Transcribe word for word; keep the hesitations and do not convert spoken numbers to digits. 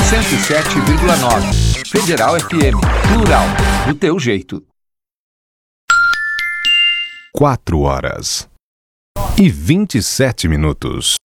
cento e sete vírgula nove. Federal F M. Plural. Do teu jeito. Quatro horas e vinte e sete minutos.